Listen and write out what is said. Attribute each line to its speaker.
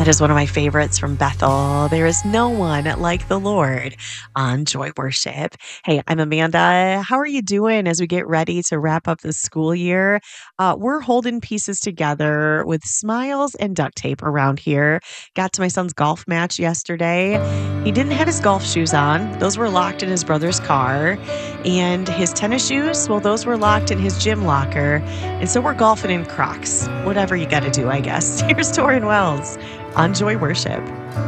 Speaker 1: That is one of my favorites from Bethel. There is no one like the Lord on Joy Worship. Hey, I'm Amanda. How are you doing as we get ready to wrap up the school year? We're holding pieces together with smiles and duct tape around here. Got to my son's golf match yesterday. He didn't have his golf shoes on, those were locked in his brother's car. And his tennis shoes, well, those were locked in his gym locker. And so we're golfing in Crocs. Whatever you got to do, I guess. Here's Torin Wells on Joy Worship.